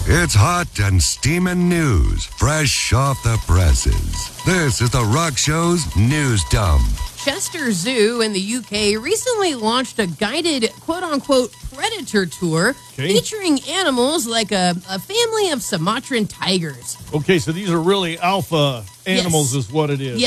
It's hot and steaming news, fresh off the presses. This is the Rock Show's News Dump. Chester Zoo in the UK recently launched a guided quote-unquote predator tour featuring animals like a family of Sumatran tigers. Okay, so these are really alpha animals is what it is. Yes.